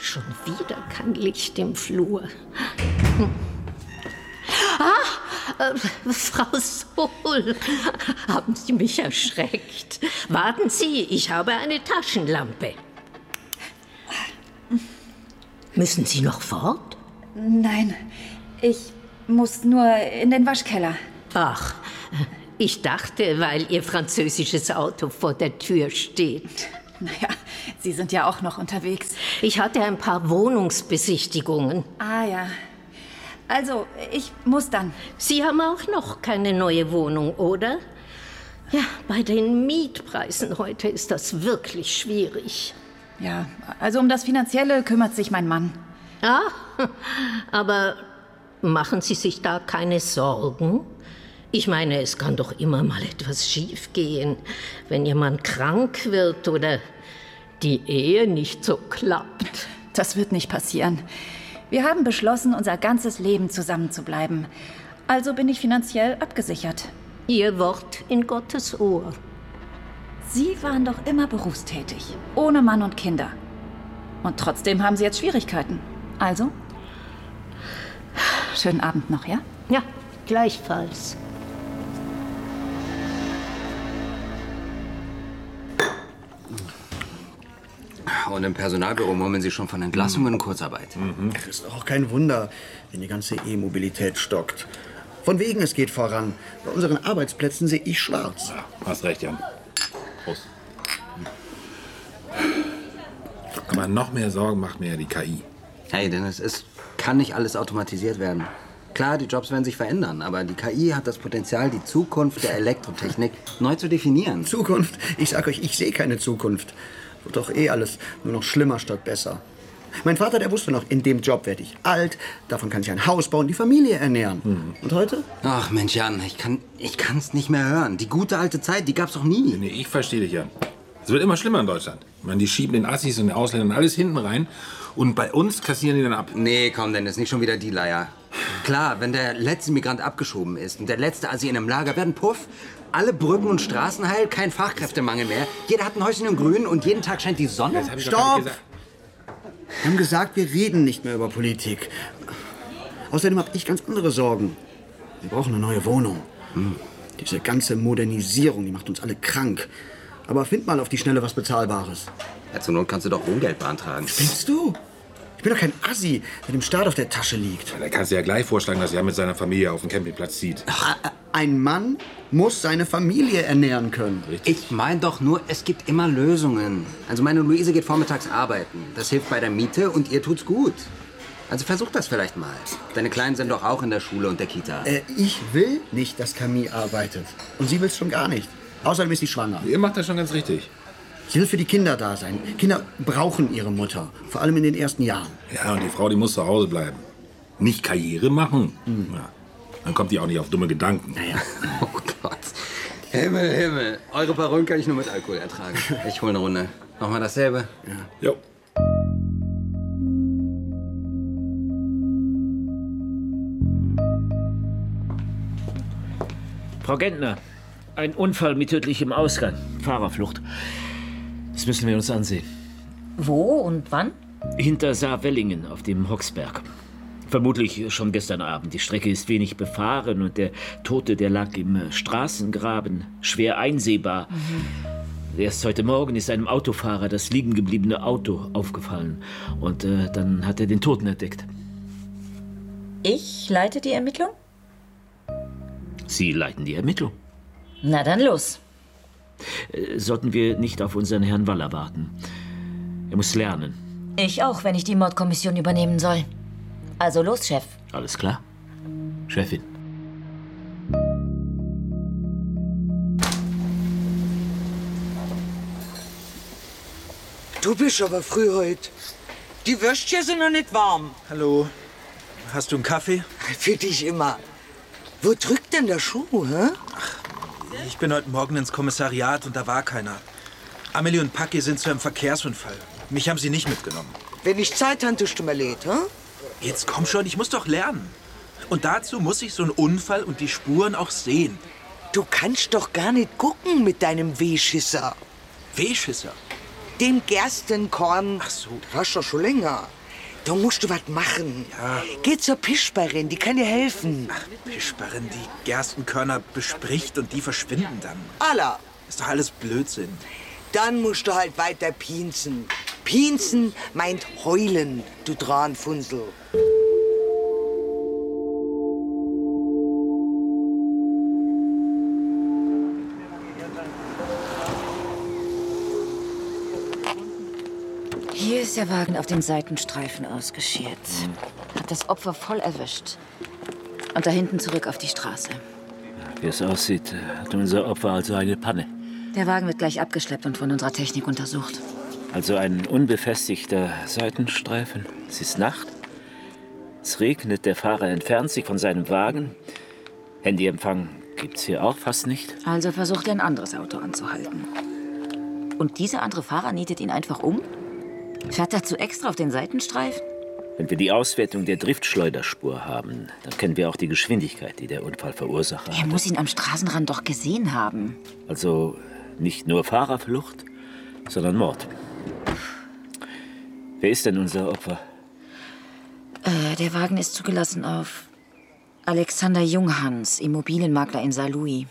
Schon wieder kein Licht im Flur. Frau Sohl, haben Sie mich erschreckt? Warten Sie, ich habe eine Taschenlampe. Müssen Sie noch fort? Nein, ich muss nur in den Waschkeller. Ach, ich dachte, weil Ihr französisches Auto vor der Tür steht. Naja, Sie sind ja auch noch unterwegs. Ich hatte ein paar Wohnungsbesichtigungen. Ah ja. Also, ich muss dann. Sie haben auch noch keine neue Wohnung, oder? Ja, bei den Mietpreisen heute ist das wirklich schwierig. Ja, also um das Finanzielle kümmert sich mein Mann. Ja, aber machen Sie sich da keine Sorgen? Ich meine, es kann doch immer mal etwas schiefgehen, wenn Ihr Mann krank wird oder die Ehe nicht so klappt. Das wird nicht passieren. Wir haben beschlossen, unser ganzes Leben zusammen zu bleiben. Also bin ich finanziell abgesichert. Ihr Wort in Gottes Ohr. Sie waren doch immer berufstätig, ohne Mann und Kinder. Und trotzdem haben Sie jetzt Schwierigkeiten. Also? Schönen Abend noch, ja? Ja, gleichfalls. Und im Personalbüro murmeln Sie schon von Entlassungen und Kurzarbeit. Ach, ist doch auch kein Wunder, wenn die ganze E-Mobilität stockt. Von wegen, es geht voran. Bei unseren Arbeitsplätzen sehe ich schwarz. Ja, hast recht, Jan. Prost. Aber noch mehr Sorgen macht mir ja die KI. Hey, Dennis, es kann nicht alles automatisiert werden. Klar, die Jobs werden sich verändern, aber die KI hat das Potenzial, die Zukunft der Elektrotechnik neu zu definieren. Zukunft? Ich sag euch, ich sehe keine Zukunft. Wird doch eh alles nur noch schlimmer statt besser. Mein Vater, der wusste noch, in dem Job werde ich alt, davon kann ich ein Haus bauen, die Familie ernähren. Und heute? Ach Mensch, Jan, ich kann's nicht mehr hören. Die gute alte Zeit, die gab's doch nie. Nee, ich verstehe dich, Jan. Es wird immer schlimmer in Deutschland. Ich meine, die schieben den Assis und den Ausländern alles hinten rein und bei uns kassieren die dann ab. Nee, komm, Dennis, nicht schon wieder die Leier. Klar, wenn der letzte Migrant abgeschoben ist und der letzte Assi in einem Lager, werden puff, alle Brücken und Straßen heil, kein Fachkräftemangel mehr. Jeder hat ein Häuschen im Grün und jeden Tag scheint die Sonne. Stopp! Wir haben gesagt, wir reden nicht mehr über Politik. Außerdem habe ich ganz andere Sorgen. Wir brauchen eine neue Wohnung. Diese ganze Modernisierung, die macht uns alle krank. Aber find mal auf die Schnelle was Bezahlbares. Ja, zur Not kannst du doch Wohngeld beantragen. Spinnst du? Ich bin doch kein Assi, der dem Staat auf der Tasche liegt. Ja, da kannst du ja gleich vorschlagen, dass er mit seiner Familie auf den Campingplatz zieht. Ein Mann muss seine Familie ernähren können. Ich meine doch nur, es gibt immer Lösungen. Also meine Luise geht vormittags arbeiten. Das hilft bei der Miete und ihr tut's gut. Also versuch das vielleicht mal. Deine Kleinen sind doch auch in der Schule und der Kita. Ich will nicht, dass Camille arbeitet. Und sie will's schon gar nicht. Außerdem ist sie schwanger. Ihr macht das schon ganz richtig. Sie will für die Kinder da sein. Kinder brauchen ihre Mutter. Vor allem in den ersten Jahren. Ja, und die Frau, die muss zu Hause bleiben. Nicht Karriere machen. Ja. Dann kommt die auch nicht auf dumme Gedanken. Naja. Oh Gott. Himmel, Himmel. Eure Perücke kann ich nur mit Alkohol ertragen. Ich hol eine Runde. Nochmal dasselbe? Jo. Frau Gentner, ein Unfall mit tödlichem Ausgang. Fahrerflucht. Das müssen wir uns ansehen. Wo und wann? Hinter Saarwellingen auf dem Hoxberg. Vermutlich schon gestern Abend. Die Strecke ist wenig befahren und der Tote, der lag im Straßengraben, schwer einsehbar. Erst heute Morgen ist einem Autofahrer das liegen gebliebene Auto aufgefallen. Und dann hat er den Toten entdeckt. Ich leite die Ermittlung? Sie leiten die Ermittlung. Na dann los. Sollten wir nicht auf unseren Herrn Waller warten? Er muss lernen. Ich auch, wenn ich die Mordkommission übernehmen soll. Also los, Chef. Alles klar, Chefin. Du bist aber früh heute. Die Würstchen sind noch nicht warm. Hallo, hast du einen Kaffee? Für dich immer. Wo drückt denn der Schuh, hä? Ich bin heute Morgen ins Kommissariat und da war keiner. Amelie und Paki sind zu einem Verkehrsunfall. Mich haben sie nicht mitgenommen. Wenn ich Zeit habe, tust du mir leid, hä? Jetzt komm schon, ich muss doch lernen. Und dazu muss ich so einen Unfall und die Spuren auch sehen. Du kannst doch gar nicht gucken mit deinem Wehschisser. Wehschisser? Dem Gerstenkorn. Ach so. Das hast du schon länger. Da musst du was machen. Ja. Geh zur Pischbarin, die kann dir helfen. Ach, Pischbarin, die Gerstenkörner bespricht und die verschwinden dann. Allah. Ist doch alles Blödsinn. Dann musst du halt weiter piensen. Piensen meint heulen, du Dranfunsel. Hier ist der Wagen auf dem Seitenstreifen ausgeschert. Hat das Opfer voll erwischt. Und da hinten zurück auf die Straße. Wie es aussieht, hat unser Opfer also eine Panne. Der Wagen wird gleich abgeschleppt und von unserer Technik untersucht. Also ein unbefestigter Seitenstreifen. Es ist Nacht. Es regnet, der Fahrer entfernt sich von seinem Wagen. Handyempfang gibt's hier auch fast nicht. Also versucht er ein anderes Auto anzuhalten. Und dieser andere Fahrer nietet ihn einfach um? Fährt dazu extra auf den Seitenstreifen? Wenn wir die Auswertung der Driftschleuderspur haben, dann kennen wir auch die Geschwindigkeit, die der Unfallverursacher Er muss ihn am Straßenrand doch gesehen haben. Also nicht nur Fahrerflucht, sondern Mord. Wer ist denn unser Opfer? Der Wagen ist zugelassen auf Alexander Junghans, Immobilienmakler in Saarlouis.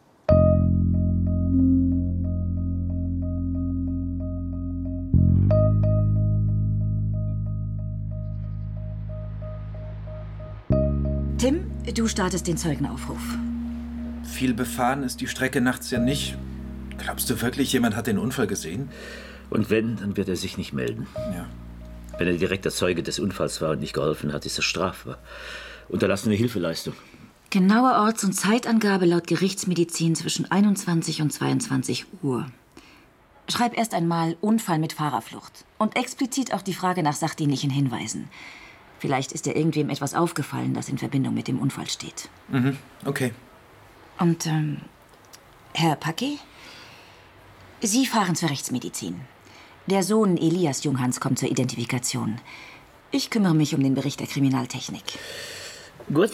Tim, du startest den Zeugenaufruf. Viel befahren ist die Strecke nachts ja nicht. Glaubst du wirklich, jemand hat den Unfall gesehen? Und wenn, dann wird er sich nicht melden. Ja. Wenn er direkt der Zeuge des Unfalls war und nicht geholfen hat, ist das strafbar. Unterlassene Hilfeleistung. Genaue Orts- und Zeitangabe laut Gerichtsmedizin zwischen 21 und 22 Uhr. Schreib erst einmal Unfall mit Fahrerflucht. Und explizit auch die Frage nach sachdienlichen Hinweisen. Vielleicht ist dir irgendwem etwas aufgefallen, das in Verbindung mit dem Unfall steht. Mhm, okay. Und, Herr Packe? Sie fahren zur Rechtsmedizin. Der Sohn Elias Junghans kommt zur Identifikation. Ich kümmere mich um den Bericht der Kriminaltechnik. Gut.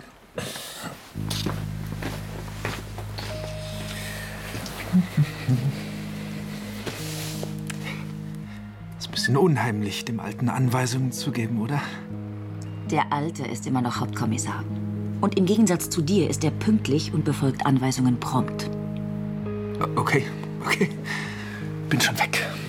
Ist ein bisschen unheimlich, dem Alten Anweisungen zu geben, oder? Der Alte ist immer noch Hauptkommissar. Und im Gegensatz zu dir ist er pünktlich und befolgt Anweisungen prompt. Okay. Bin schon weg.